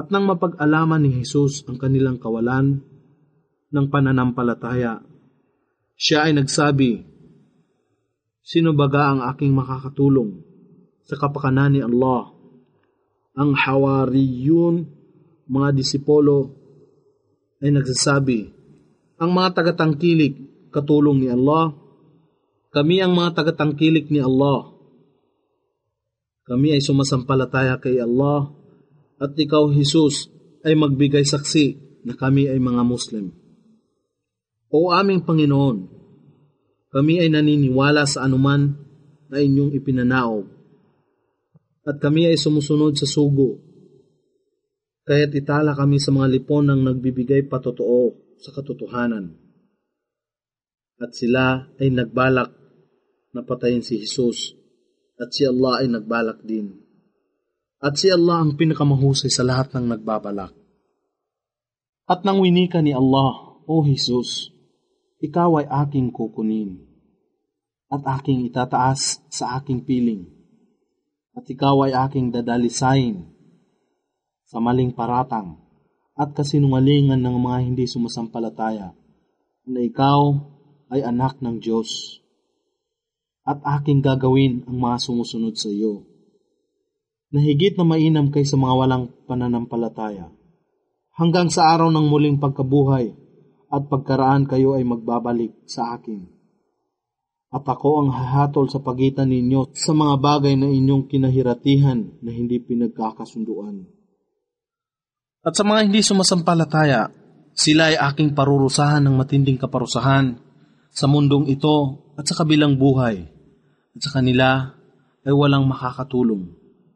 At nang mapag-alaman ni Jesus ang kanilang kawalan ng pananampalataya, siya ay nagsabi, "Sino baga ang aking makakatulong sa kapakanan ni Allah?" Ang Hawariyun, mga disipulo, ay nagsasabi, "Ang mga tagatangkilik, katulong ni Allah. Kami ang mga tagatangkilik ni Allah. Kami ay sumasampalataya kay Allah at ikaw, Jesus, ay magbigay saksi na kami ay mga Muslim." O aming Panginoon, kami ay naniniwala sa anuman na inyong ipinanaog at kami ay sumusunod sa sugo. Kaya't itala kami sa mga lipon ng nagbibigay patotoo sa katotohanan. At sila ay nagbalak na patayin si Jesus at si Allah ay nagbalak din. At si Allah ang pinakamahusay sa lahat ng nagbabalak. At nang winika ni Allah, "O Jesus, ikaw ay aking kukunin at aking itataas sa aking piling at ikaw ay aking dadalisayin sa maling paratang at kasinungalingan ng mga hindi sumasampalataya na ikaw ay anak ng Diyos at aking gagawin ang mga sumusunod sa iyo na higit na mainam kaysa mga walang pananampalataya hanggang sa araw ng muling pagkabuhay at pagkaraan kayo ay magbabalik sa akin. At ako ang hahatol sa pagitan ninyo sa mga bagay na inyong kinahiratihan na hindi pinagkakasunduan." At sa mga hindi sumasampalataya, sila ay aking parurusahan ng matinding kaparusahan sa mundong ito at sa kabilang buhay, at sa kanila ay walang makakatulong.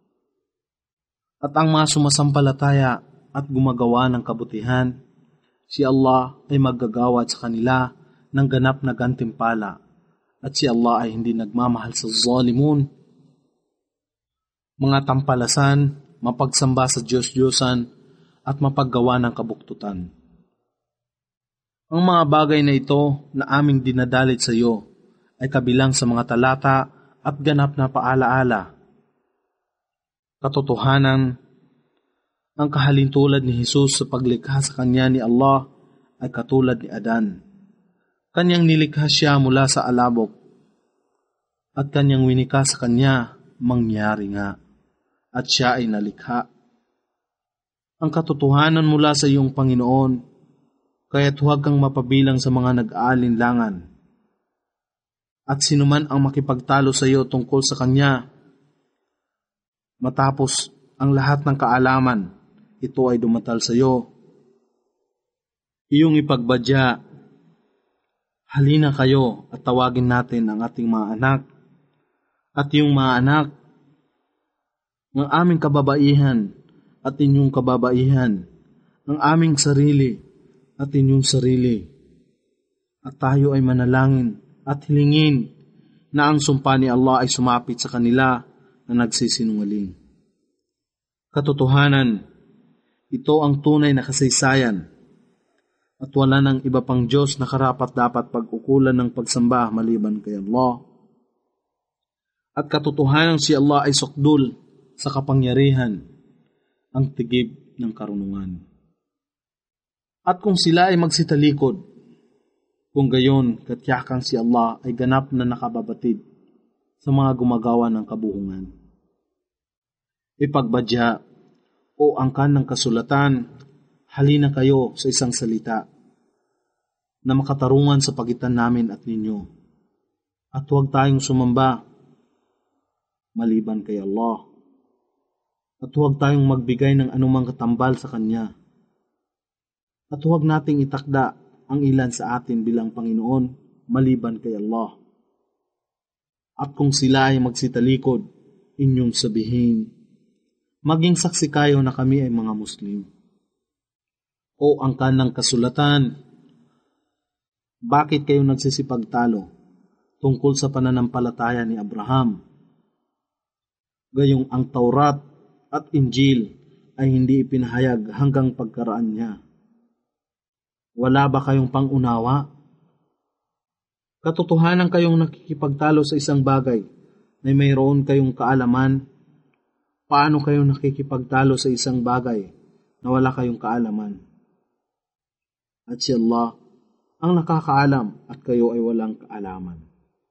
At ang mga sumasampalataya at gumagawa ng kabutihan, si Allah ay maggagawad sa kanila ng ganap na gantimpala at si Allah ay hindi nagmamahal sa zalimun. Mga tampalasan, mapagsamba sa Diyos-Diyosan at mapaggawa ng kabuktutan. Ang mga bagay na ito na aming dinadalit sa iyo ay kabilang sa mga talata at ganap na paalaala. Katotohanan, ang kahalintulad ni Jesus sa paglikha sa kanya ni Allah ay katulad ni Adan. Kanyang nilikha siya mula sa alabok at kanyang winika sa kanya mangyari nga at siya ay nalikha. Ang katotohanan mula sa iyong Panginoon, kaya't huwag kang mapabilang sa mga nag-aalinlangan. At sinuman ang makipagtalo sa iyo tungkol sa kanya, matapos ang lahat ng kaalaman, ito ay dumatal sa iyo. Iyong ipagbadya, "Halina kayo at tawagin natin ang ating mga anak at iyong mga anak, ng aming kababaihan at inyong kababaihan, ng aming sarili at inyong sarili. At tayo ay manalangin at hilingin na ang sumpa ni Allah ay sumapit sa kanila na nagsisinungaling." Katotohanan, ito ang tunay na kasaysayan at wala ng iba pang Diyos na karapat-dapat pag-ukulan ng pagsamba maliban kay Allah. At katotohanan si Allah ay sukdul sa kapangyarihan, ang tigib ng karunungan. At kung sila ay magsitalikod, kung gayon katyakang si Allah ay ganap na nakababatid sa mga gumagawa ng kabuhungan. Ipagbadya o angkan ng kasulatan, halina kayo sa isang salita na makatarungan sa pagitan namin at ninyo. At huwag tayong sumamba maliban kay Allah. At huwag tayong magbigay ng anumang katambal sa Kanya. At huwag nating itakda ang ilan sa atin bilang Panginoon maliban kay Allah. At kung sila ay magsitalikod, inyong sabihin, maging saksi kayo na kami ay mga Muslim. O angkan ng kasulatan, bakit kayo nagsisipagtalo tungkol sa pananampalataya ni Abraham? Gayong ang Taurat at Injil ay hindi ipinahayag hanggang pagkaraan niya. Wala ba kayong pangunawa? Katotohanan kayong nakikipagtalo sa isang bagay na mayroon kayong kaalaman. Paano kayo nakikipagtalo sa isang bagay na wala kayong kaalaman. At si Allah ang nakakaalam at kayo ay walang kaalaman.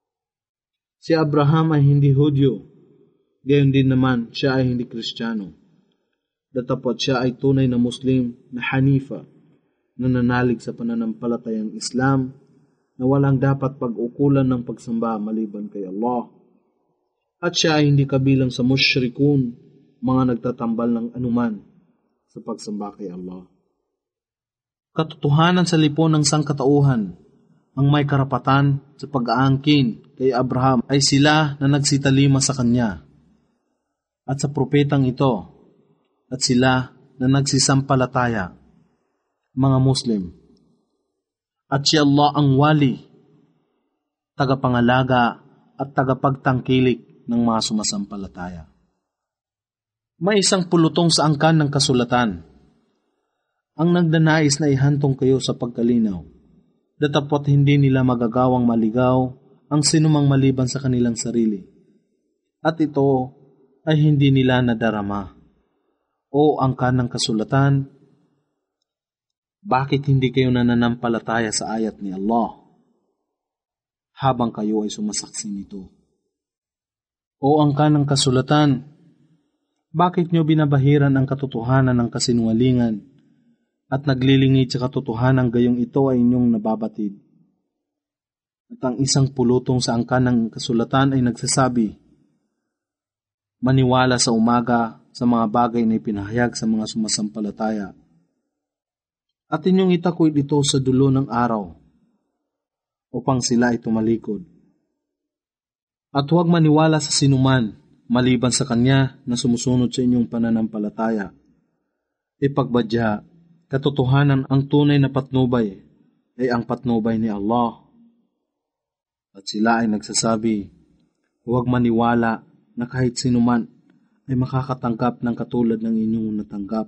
Si Abraham ay hindi Hudyo, gayon din naman siya ay hindi Kristiyano. Datapot siya ay tunay na Muslim na Hanifa, na nanalig sa pananampalatayang Islam na walang dapat pag-ukulan ng pagsamba maliban kay Allah. At siya ay hindi kabilang sa musyrikun, mga nagtatambal ng anuman sa pagsamba kay Allah. Katotohanan sa lipon ng sangkatauhan, ang may karapatan sa pag-aangkin kay Abraham ay sila na nagsitalima sa kanya at sa propetang ito at sila na nagsisampalataya, mga Muslim. At si Allah ang wali, tagapangalaga at tagapagtangkilik ng mga sumasampalataya. May isang pulutong sa angkan ng kasulatan ang nagdanais na ihantong kayo sa pagkalinaw, datapot hindi nila magagawang maligaw ang sinumang maliban sa kanilang sarili. At ito ay hindi nila nadarama. O angkan ng kasulatan, bakit hindi kayo nananampalataya sa ayat ni Allah habang kayo ay sumasaksi nito? O angkan ng kasulatan, bakit nyo binabahiran ang katotohanan ng kasinungalingan at naglilingid sa katotohanan gayong ito ay inyong nababatid? At ang isang pulutong sa angkan ng kasulatan ay nagsasabi, maniwala sa umaga sa mga bagay na ipinahayag sa mga sumasampalataya. At inyong itakwid ito sa dulo ng araw upang sila ay tumalikod. At huwag maniwala sa sinuman maliban sa kanya na sumusunod sa inyong pananampalataya. Ipagbadya, katotohanan ang tunay na patnubay ay ang patnubay ni Allah. At sila ay nagsasabi, huwag maniwala na kahit sinuman ay makakatanggap ng katulad ng inyong natanggap.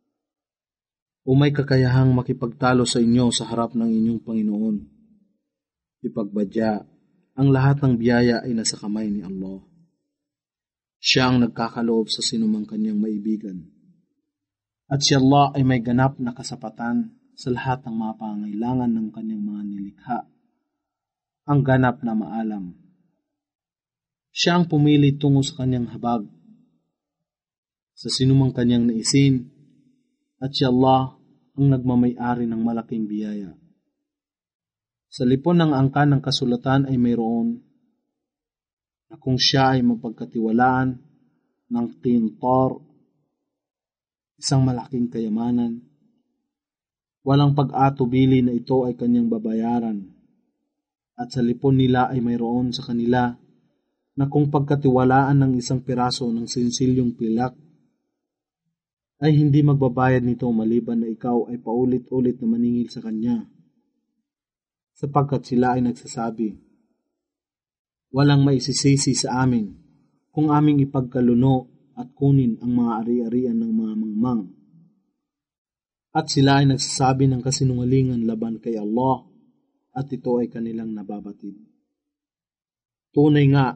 O may kakayahang makipagtalo sa inyo sa harap ng inyong Panginoon. Ipagbadya, ang lahat ng biyaya ay nasa kamay ni Allah. Siya ang nagkakaloob sa sinumang kanyang maibigan. At si Allah ay may ganap na kasapatan sa lahat ng mga pangangailangan ng kanyang mga nilikha. Ang ganap na maalam. Siya ang pumili tungo sa kanyang habag, sa sinumang kanyang naisin, at si Allah ang nagmamay-ari ng malaking biyaya. Sa lipon ng angkan ng kasulatan ay mayroon na kung siya ay mapagkatiwalaan ng qintar, isang malaking kayamanan, walang pag-atubili na ito ay kanyang babayaran. At sa lipon nila ay mayroon sa kanila na kung pagkatiwalaan ng isang piraso ng sinsilyong pilak, ay hindi magbabayad nito maliban na ikaw ay paulit-ulit na maningil sa kanya. Sapagkat sila ay nagsasabi, walang maisisisi sa amin kung aming ipagkaluno at kunin ang mga ari-arian ng mga mangmang. At sila ay nagsasabi ng kasinungalingan laban kay Allah, at ito ay kanilang nababatid. Tunay nga,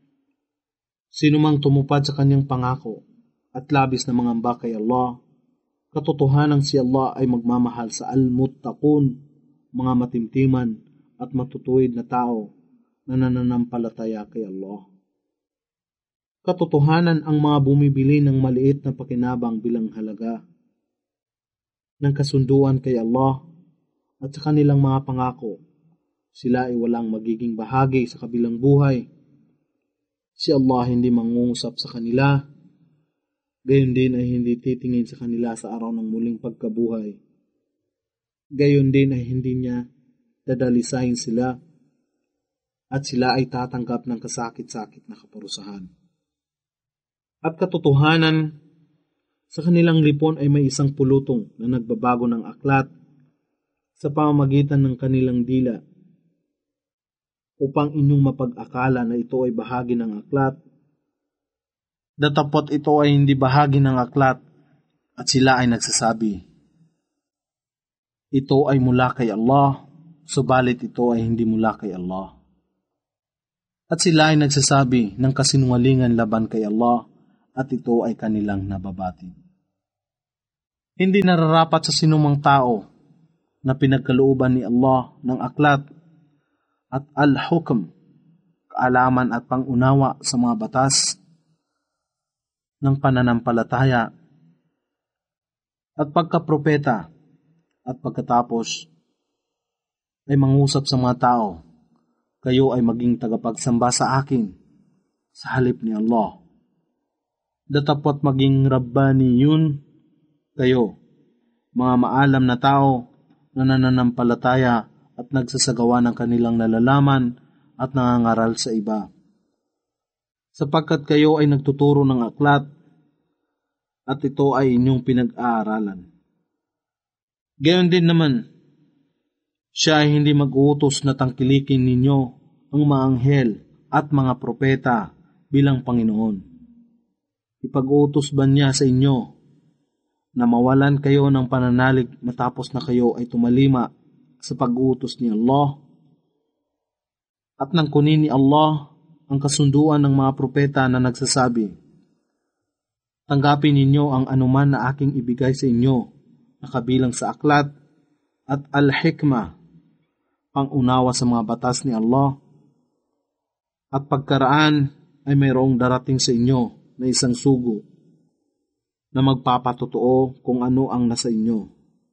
sinumang tumupad sa kanyang pangako at labis na mangamba kay Allah, katotohanan si Allah ay magmamahal sa al-muttaqun, mga matimtiman at matutuwid na tao na nananampalataya kay Allah. Katotohanan ang mga bumibili ng maliit na pakinabang bilang halaga ng kasunduan kay Allah at sa kanilang mga pangako, sila ay walang magiging bahagi sa kabilang buhay. Si Allah hindi mangungusap sa kanila, gayon din ay hindi titingin sa kanila sa araw ng muling pagkabuhay. Gayon din ay hindi niya dadalisahin sila at sila ay tatanggap ng kasakit-sakit na kaparusahan. At katotohanan, sa kanilang lipon ay may isang pulutong na nagbabago ng aklat sa pamamagitan ng kanilang dila upang inyong mapag-akala na ito ay bahagi ng aklat. Datapot ito ay hindi bahagi ng aklat at sila ay nagsasabi, ito ay mula kay Allah, subalit ito ay hindi mula kay Allah. At sila ay nagsasabi ng kasinungalingan laban kay Allah at ito ay kanilang nababatid. Hindi nararapat sa sinumang tao na pinagkalooban ni Allah ng aklat at al-hukm, kaalaman at pangunawa sa mga batas ng pananampalataya at pagkapropeta at pagkatapos ay mangusap sa mga tao, kayo ay maging tagapagsamba sa akin sa halip ni Allah. Datapot maging rabbaniyun kayo, mga maalam na tao na nananampalataya at nagsasagawa ng kanilang nalalaman at nangangaral sa iba. Sapagkat kayo ay nagtuturo ng aklat at ito ay inyong pinag-aaralan. Gayon din naman, siya ay hindi mag-uutos na tangkilikin ninyo ang mga anghel at mga propeta bilang Panginoon. Ipag-uutos ba niya sa inyo na mawalan kayo ng pananalig matapos na kayo ay tumalima sa pag-uutos ni Allah? At nang kunin ni Allah ang kasunduan ng mga propeta na nagsasabi, tanggapin ninyo ang anuman na aking ibigay sa inyo na kabilang sa aklat at al-hikmah, pangunawa sa mga batas ni Allah, at pagkaraan ay mayroong darating sa inyo na isang sugo na magpapatotoo kung ano ang nasa inyo.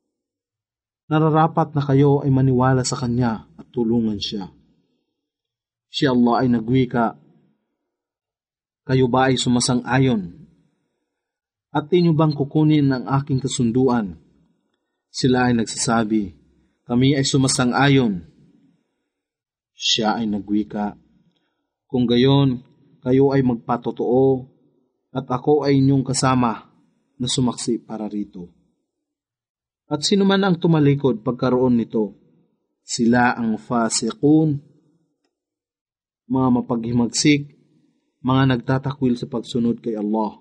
Nararapat na kayo ay maniwala sa Kanya at tulungan Siya. Si Allah ay nagwika, kayo ba ay sumasang-ayon? At inyo bang kukunin ang aking kasunduan? Sila ay nagsasabi, kami ay sumasang-ayon. Siya ay nagwika, kung gayon, kayo ay magpatotoo at ako ay inyong kasama na sumaksi para rito. At sino man ang tumalikod pagkaroon nito, sila ang fasiqun, mga mapaghimagsik, mga nagtatakwil sa pagsunod kay Allah.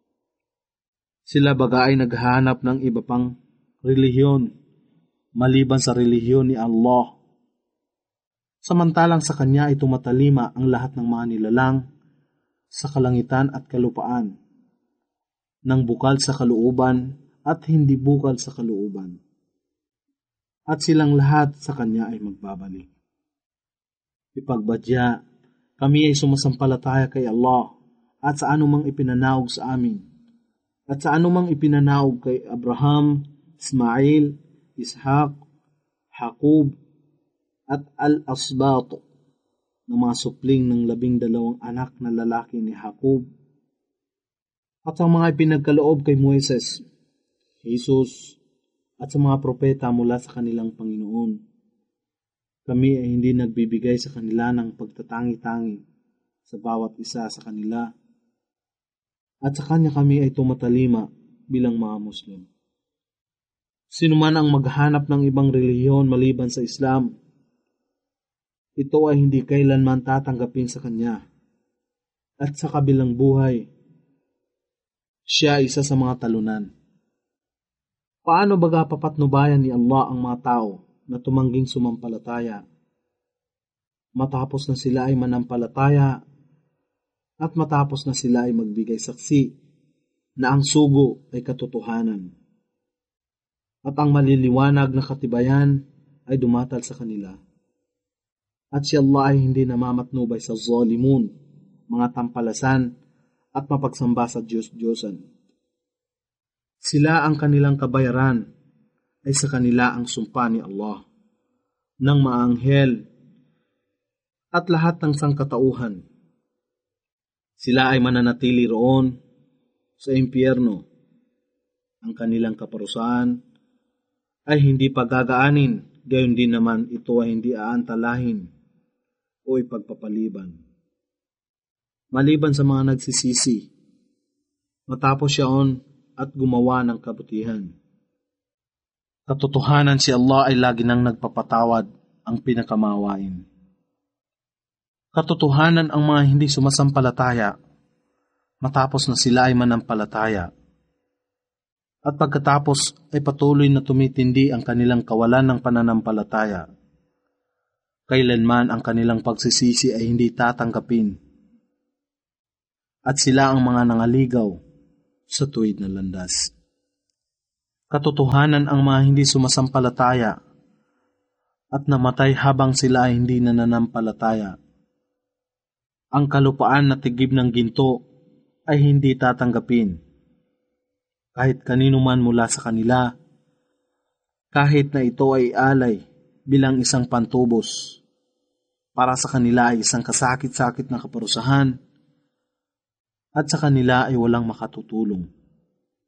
Sila baga ay naghahanap ng iba pang relihiyon, maliban sa relihiyon ni Allah. Samantalang sa Kanya ay tumatalima ang lahat ng mga nilalang sa kalangitan at kalupaan, ng bukal sa kalooban at hindi bukal sa kalooban. At silang lahat sa Kanya ay magbabalik. Ipagbadya, kami ay sumasampalataya kay Allah at sa anumang ipinanaog sa amin, at sa anumang ipinanaog kay Abraham, Ismail, Ishaq, Jacob, at al-asbato, na mga supling ng 12 anak na lalaki ni Jacob, at ang mga ipinagkaloob kay Moises, Jesus, at sa mga propeta mula sa kanilang Panginoon. Kami ay hindi nagbibigay sa kanila ng pagtatangi-tangi sa bawat isa sa kanila, at sa Kanya kami ay tumatalima bilang mga Muslim. Sino man ang maghanap ng ibang relihiyon maliban sa Islam, ito ay hindi kailanman tatanggapin sa Kanya. At sa kabilang buhay, siya ay isa sa mga talunan. Paano baga papatnubayan ni Allah ang mga tao na tumangging sumampalataya, matapos na sila ay manampalataya at matapos na sila ay magbigay saksi na ang sugo ay katotohanan at ang maliliwanag na katibayan ay dumatal sa kanila. At si Allah ay hindi namamatnubay sa zalimun, mga tampalasan at mapagsamba sa Diyos-Diyosan. Sila ang kanilang kabayaran ay sa kanila ang sumpa ni Allah, ng maanghel at lahat ng sangkatauhan. Sila ay mananatili roon sa impyerno. Ang kanilang kaparusahan ay hindi pagagaanin, gayon din naman ito ay hindi aantalahin o ipagpapaliban. Maliban sa mga nagsisisi, matapos siyaon at gumawa ng kabutihan. Katotohanan si Allah ay lagi nang nagpapatawad ang pinakamawain. Katotohanan ang mga hindi sumasampalataya, matapos na sila ay manampalataya. At pagkatapos ay patuloy na tumitindi ang kanilang kawalan ng pananampalataya. Kailanman ang kanilang pagsisisi ay hindi tatanggapin. At sila ang mga nangaligaw sa tuwid na landas. katotohanan ang mga hindi sumasampalataya at namatay habang sila ay hindi nananampalataya. Ang kalupaan na tigib ng ginto ay hindi tatanggapin kahit kanino man mula sa kanila, kahit na ito ay alay bilang isang pantubos. Para sa kanila ay isang kasakit-sakit na kaparusahan at sa kanila ay walang makatutulong.